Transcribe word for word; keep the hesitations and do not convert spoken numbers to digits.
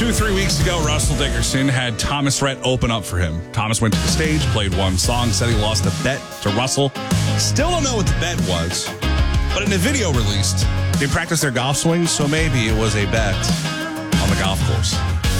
Two, three weeks ago, Russell Dickerson had Thomas Rhett open up for him. Thomas went to the stage, played one song, said he lost a bet to Russell. Still don't know what the bet was, but in a video released, they practiced their golf swings, so maybe it was a bet on the golf course.